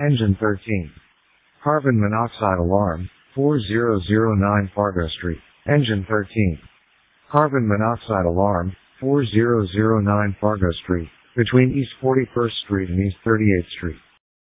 Engine 13. Carbon monoxide alarm, 4009 Fargo Street. Engine 13. Carbon monoxide alarm, 4009 Fargo Street, between East 41st Street and East 38th Street.